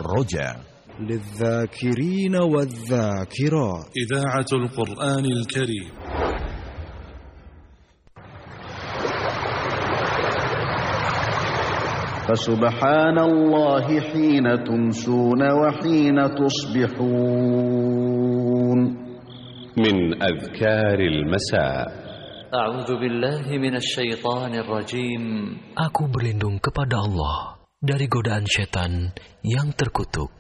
الرجاء للذاكرين والذاكرات. إذاعة القرآن الكريم. فسبحان الله حين تمسون وحين تصبحون. من أذكار المساء. أعوذ بالله من الشيطان الرجيم. Aku berlindung kepada Allah dari godaan setan yang terkutuk.